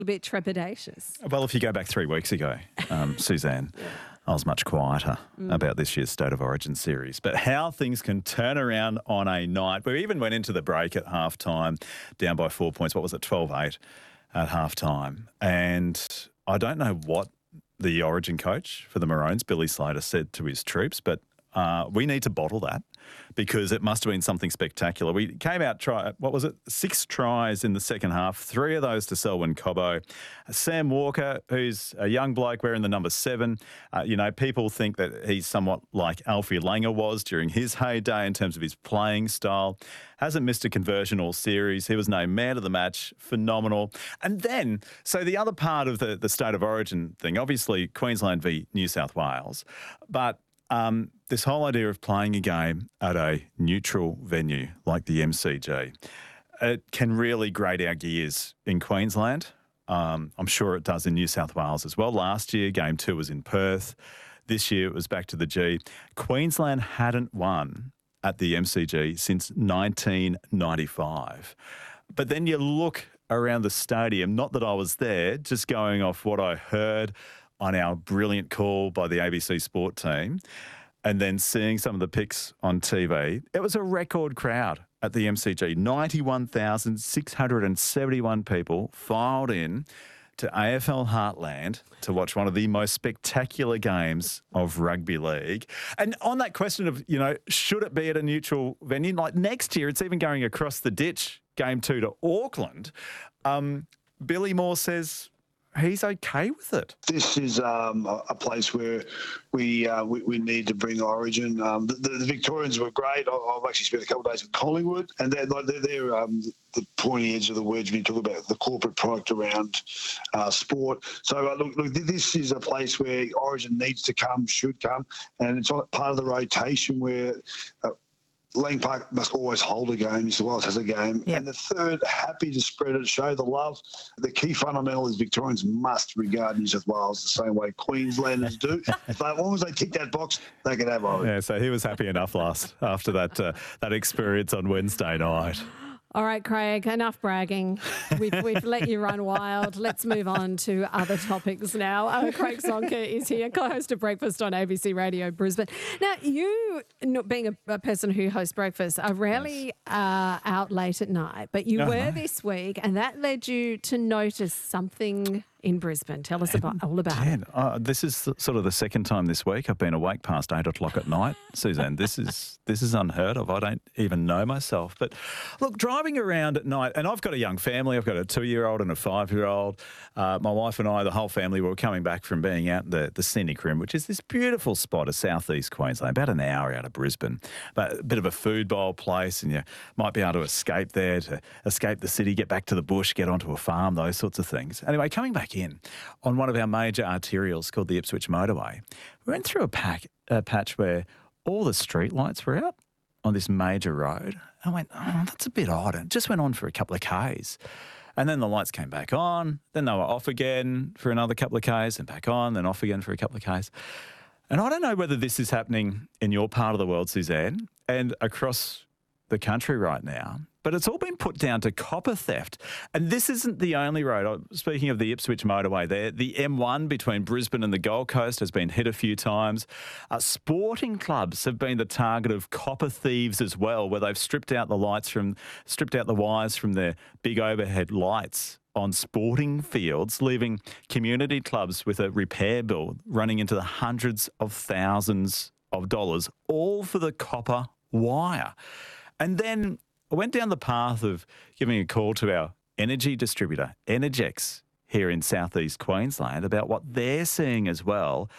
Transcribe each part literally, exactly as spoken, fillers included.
A bit trepidatious. Well, if you go back three weeks ago, um, Suzanne, yeah. I was much quieter mm. about this year's State of Origin series. But how things can turn around on a night. We even went into the break at halftime, down by four points. What was it, twelve eight at halftime? And I don't know what the Origin coach for the Maroons, Billy Slater, said to his troops, but uh, we need to bottle that because it must have been something spectacular. We came out, try, what was it, six tries in the second half, three of those to Selwyn Cobbo. Sam Walker, who's a young bloke wearing the number seven, uh, you know, people think that he's somewhat like Alfie Langer was during his heyday in terms of his playing style. Hasn't missed a conversion all series. He was named man of the match. Phenomenal. And then, so the other part of the, the State of Origin thing, obviously Queensland v New South Wales, but Um, this whole idea of playing a game at a neutral venue like the M C G, it can really grate our gears in Queensland. Um, I'm sure it does in New South Wales as well. Last year, game two was in Perth. This year, it was back to the G. Queensland hadn't won at the M C G since nineteen ninety-five. But then you look around the stadium, not that I was there, just going off what I heard on our brilliant call by the A B C Sport team, and then seeing some of the pics on T V, it was a record crowd at the M C G. ninety-one thousand six hundred seventy-one people filed in to A F L Heartland to watch one of the most spectacular games of rugby league. And on that question of, you know, should it be at a neutral venue? Like next year, it's even going across the ditch, game two to Auckland. Um, Billy Moore says he's okay with it. This is um, a, a place where we, uh, we we need to bring Origin. Um, the, the Victorians were great. I, I've actually spent a couple of days with Collingwood, and they're like they're, they're um, the pointy edge of the words when you talk about the corporate product around uh, sport. So uh, look, look, this is a place where Origin needs to come, should come, and it's part of the rotation where. Uh, Lang Park must always hold a game. New South Wales has a game. Yep. And the third, happy to spread it, show the love. The key fundamental is Victorians must regard New South Wales the same way Queenslanders do. So as long as they tick that box, they can have Origin. Yeah, so he was happy enough last after that uh, that experience on Wednesday night. All right, Craig, enough bragging. We've, we've let you run wild. Let's move on to other topics now. Uh, Craig Zonker is here, co-host of Breakfast on A B C Radio Brisbane. Now, you, not being a, a person who hosts breakfast, are rarely yes. uh, out late at night, but you uh-huh. were this week, and that led you to notice something in Brisbane. Tell us about, all about Dan, it. Uh, this is sort of the second time this week I've been awake past eight o'clock at night. Suzanne, this is this is unheard of. I don't even know myself. But look, driving around at night, and I've got a young family. I've got a two-year-old and a five-year-old. Uh, my wife and I, the whole family, were coming back from being out in the, the scenic rim, which is this beautiful spot of southeast Queensland, about an hour out of Brisbane. But a bit of a food bowl place, and you might be able to escape there, to escape the city, get back to the bush, get onto a farm, those sorts of things. Anyway, coming back in on one of our major arterials called the Ipswich Motorway, we went through a, pack, a patch where all the street lights were out on this major road. I went, oh, that's a bit odd. And just went on for a couple of Ks. And then the lights came back on. Then they were off again for another couple of Ks and back on, then off again for a couple of Ks. And I don't know whether this is happening in your part of the world, Suzanne, and across the country right now, but it's all been put down to copper theft. And this isn't the only road. Speaking of the Ipswich Motorway there, the M one between Brisbane and the Gold Coast has been hit a few times. Uh, sporting clubs have been the target of copper thieves as well, where they've stripped out the lights from, stripped out the wires from their big overhead lights on sporting fields, leaving community clubs with a repair bill running into the hundreds of thousands of dollars, all for the copper wire. And then I went down the path of giving a call to our energy distributor, Energex, here in southeast Queensland, about what they're seeing as well.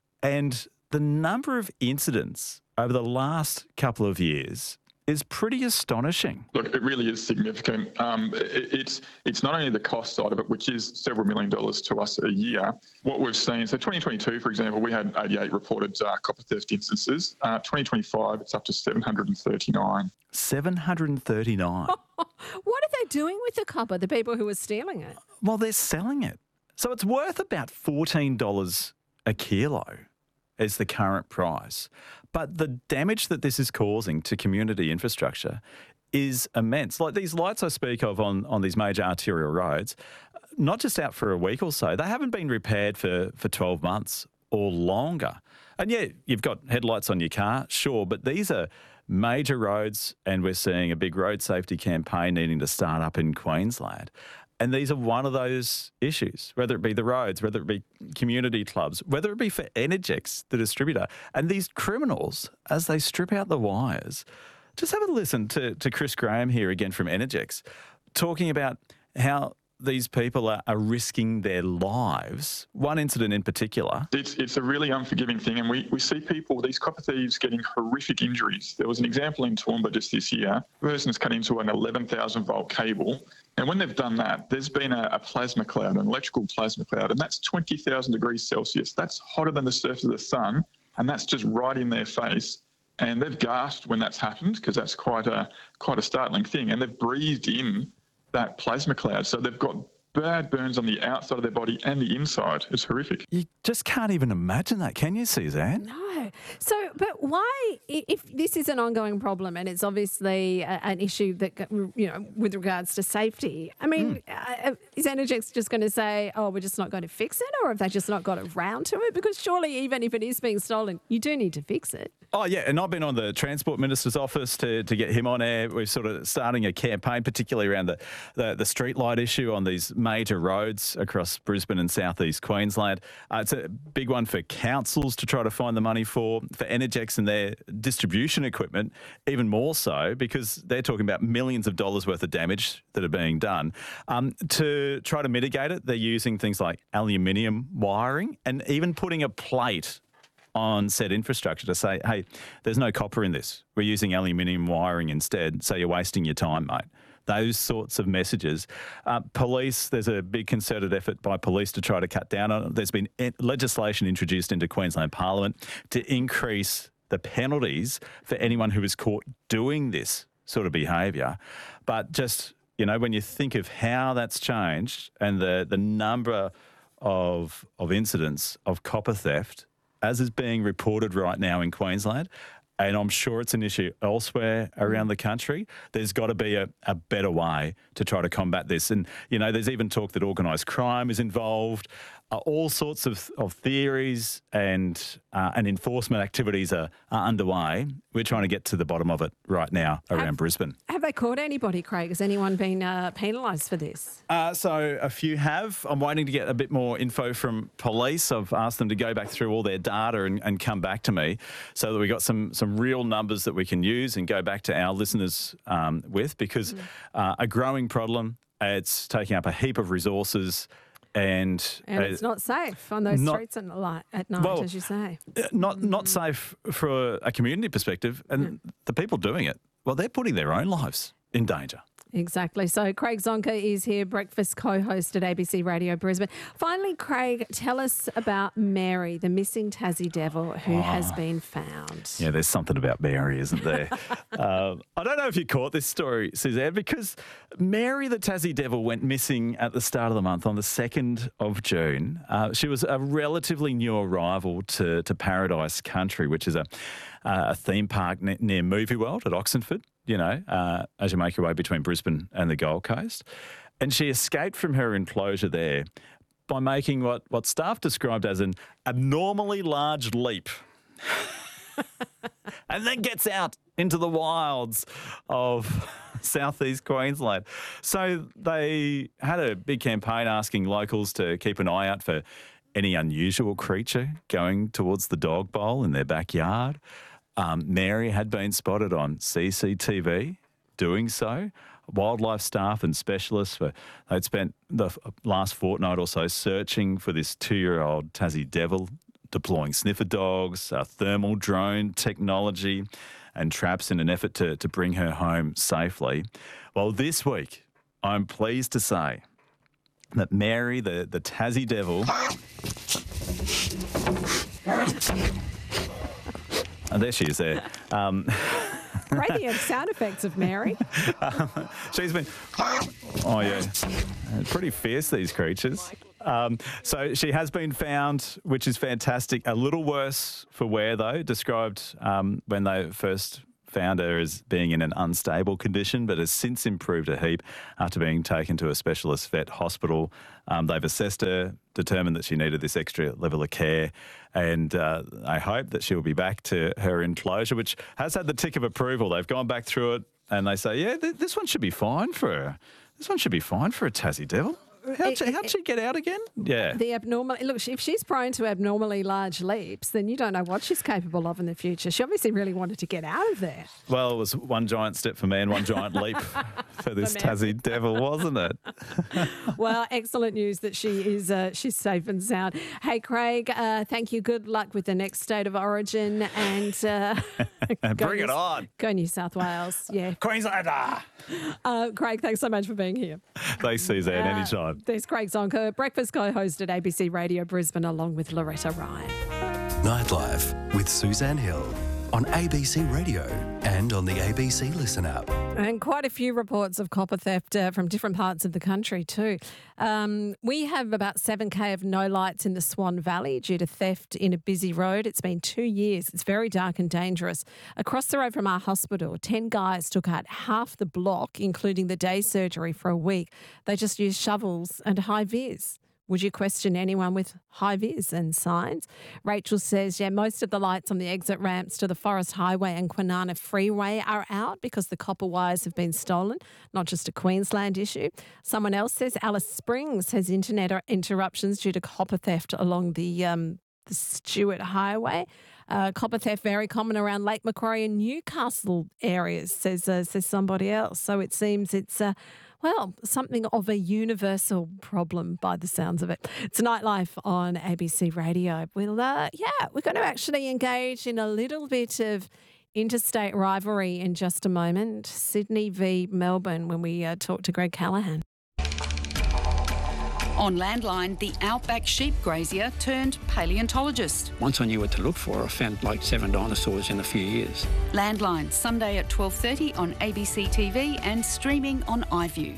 And the number of incidents over the last couple of years is pretty astonishing. Look, it really is significant. Um, it, it's it's not only the cost side of it, which is several million dollars to us a year. What we've seen, so twenty twenty-two, for example, we had eighty-eight reported uh, copper theft instances. Uh, twenty twenty-five, it's up to seven hundred thirty-nine. seven hundred thirty-nine. What are they doing with the copper, the people who are stealing it? Well, they're selling it. So it's worth about fourteen dollars a kilo is the current price. But the damage that this is causing to community infrastructure is immense. Like these lights I speak of on, on these major arterial roads, not just out for a week or so. They haven't been repaired for, for twelve months or longer. And yeah, you've got headlights on your car, sure, but these are major roads, and we're seeing a big road safety campaign needing to start up in Queensland. And these are one of those issues, whether it be the roads, whether it be community clubs, whether it be for Energex, the distributor. And these criminals, as they strip out the wires, just have a listen to, to Chris Graham here again from Energex, talking about how these people are, are risking their lives. One incident in particular. It's it's a really unforgiving thing, and we, we see people, these copper thieves, getting horrific injuries. There was an example in Toowoomba just this year. A person's cut into an eleven thousand volt cable, and when they've done that, there's been a, a plasma cloud, an electrical plasma cloud, and that's twenty thousand degrees Celsius. That's hotter than the surface of the sun, and that's just right in their face. And they've gasped when that's happened, because that's quite a quite a startling thing, and they've breathed in that plasma cloud. So they've got bad burns on the outside of their body and the inside. It's horrific. You just can't even imagine that, can you, Suzanne? No. So, but why, if this is an ongoing problem and it's obviously a, an issue that, you know, with regards to safety, I mean, mm. uh, is Energex just going to say, oh, we're just not going to fix it? Or have they just not got around to it? Because surely even if it is being stolen, you do need to fix it. Oh, yeah, and I've been on the Transport Minister's office to, to get him on air. We're sort of starting a campaign, particularly around the, the, the street light issue on these major roads across Brisbane and southeast Queensland. Uh, it's a big one for councils to try to find the money for, for Energex and their distribution equipment, even more so, because they're talking about millions of dollars worth of damage that are being done. Um, to try to mitigate it, they're using things like aluminium wiring and even putting a plate on said infrastructure to say, hey, there's no copper in this. We're using aluminium wiring instead, so you're wasting your time, mate. Those sorts of messages. Uh, police, there's a big concerted effort by police to try to cut down on it. There's been legislation introduced into Queensland Parliament to increase the penalties for anyone who is caught doing this sort of behaviour. But just, you know, when you think of how that's changed and the, the number of, of incidents of copper theft, as is being reported right now in Queensland, and I'm sure it's an issue elsewhere around the country, there's got to be a, a better way to try to combat this. And, you know, there's even talk that organised crime is involved. Uh, all sorts of, of theories and uh, and enforcement activities are, are underway. We're trying to get to the bottom of it right now around have, Brisbane. Have they caught anybody, Craig? Has anyone been uh, penalised for this? Uh, so a few have. I'm waiting to get a bit more info from police. I've asked them to go back through all their data and, and come back to me so that we got some some real numbers that we can use and go back to our listeners um, with, because mm. uh, a growing problem, it's taking up a heap of resources. And, and it's uh, not safe on those not, streets at night, at night well, as you say. Not not safe for a community perspective. And yeah. the people doing it, well, they're putting their own lives in danger. Exactly. So Craig Zonker is here, breakfast co-host at A B C Radio Brisbane. Finally, Craig, tell us about Mary, the missing Tassie devil who oh. has been found. Yeah, there's something about Mary, isn't there? um, I don't know if you caught this story, Suzanne, because Mary, the Tassie devil, went missing at the start of the month on the second of June. Uh, she was a relatively new arrival to, to Paradise Country, which is a, uh, a theme park ne- near Movie World at Oxenford. You know, uh, as you make your way between Brisbane and the Gold Coast. And she escaped from her enclosure there by making what, what staff described as an abnormally large leap. And then gets out into the wilds of southeast Queensland. So they had a big campaign asking locals to keep an eye out for any unusual creature going towards the dog bowl in their backyard. Um, Mary had been spotted on C C T V doing so. Wildlife staff and specialists, were, they'd spent the last fortnight or so searching for this two-year-old Tassie devil, deploying sniffer dogs, uh, thermal drone technology and traps in an effort to, to bring her home safely. Well, this week, I'm pleased to say that Mary, the, the Tassie devil... And there she is there. Um, Radiant sound effects of Mary. um, she's been... Oh, yeah. Pretty fierce, these creatures. Um, so she has been found, which is fantastic. A little worse for wear, though, described um, when they first found her as being in an unstable condition, but has since improved a heap after being taken to a specialist vet hospital. Um, they've assessed her, determined that she needed this extra level of care, and uh, I hope that she'll be back to her enclosure, which has had the tick of approval. They've gone back through it, and they say, yeah, th- this one should be fine for her. This one should be fine for a Tassie Devil. How'd she, how'd she get out again? Yeah. The abnormal look. If she's prone to abnormally large leaps, then you don't know what she's capable of in the future. She obviously really wanted to get out of there. Well, it was one giant step for me and one giant leap for this Tassie Devil, wasn't it? Well, excellent news that she is uh, she's safe and sound. Hey, Craig, uh, thank you. Good luck with the next state of origin, and uh, bring it New, on. Go New South Wales. Yeah, Queenslander. Uh, Craig, thanks so much for being here. Thanks, Suzanne. Uh, Anytime. There's Craig Zonker, breakfast co-host at A B C Radio Brisbane, along with Loretta Ryan. Nightlife with Suzanne Hill on A B C Radio and on the A B C Listen app. And quite a few reports of copper theft uh, from different parts of the country too. Um, we have about seven K of no lights in the Swan Valley due to theft in a busy road. It's been two years. It's very dark and dangerous. Across the road from our hospital, ten guys took out half the block, including the day surgery, for a week. They just used shovels and high vis. Would you question anyone with high vis and signs? Rachel says, yeah, most of the lights on the exit ramps to the Forest Highway and Kwinana Freeway are out because the copper wires have been stolen, not just a Queensland issue. Someone else says Alice Springs has internet interruptions due to copper theft along the, um, the Stewart Highway. Uh, copper theft very common around Lake Macquarie and Newcastle areas, says uh, says somebody else. So it seems it's uh, well, something of a universal problem by the sounds of it. It's Nightlife on A B C Radio. We'll, uh, yeah, we're going to actually engage in a little bit of interstate rivalry in just a moment. Sydney v Melbourne when we uh, talk to Greg Callaghan. On Landline, the outback sheep grazier turned paleontologist. Once I knew what to look for, I found like seven dinosaurs in a few years. Landline, Sunday at twelve thirty on A B C T V and streaming on iView.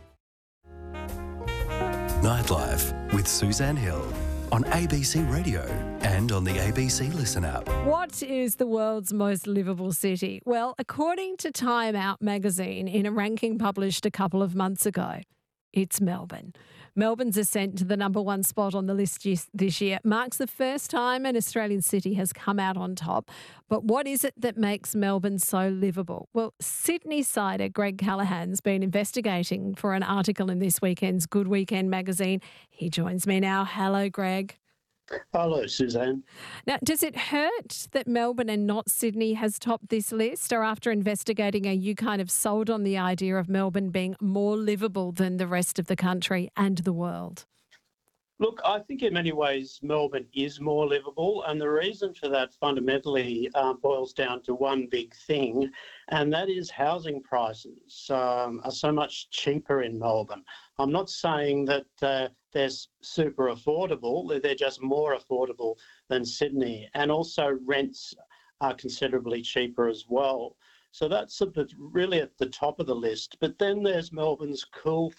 Nightlife with Suzanne Hill on A B C Radio and on the A B C Listen app. What is the world's most livable city? Well, according to Time Out magazine, in a ranking published a couple of months ago, it's Melbourne. Melbourne's ascent to the number one spot on the list this year marks the first time an Australian city has come out on top. But what is it that makes Melbourne so livable? Well, Sydney-sider Greg Callaghan's been investigating for an article in this weekend's Good Weekend magazine. He joins me now. Hello, Greg. Hello, Suzanne. Now, does it hurt that Melbourne and not Sydney has topped this list, or after investigating, are you kind of sold on the idea of Melbourne being more livable than the rest of the country and the world? Look, I think in many ways Melbourne is more livable, and the reason for that fundamentally uh, boils down to one big thing, and that is housing prices um, are so much cheaper in Melbourne. I'm not saying that uh, they're super affordable, they're just more affordable than Sydney, and also rents are considerably cheaper as well. So that's really at the top of the list. But then there's Melbourne's cool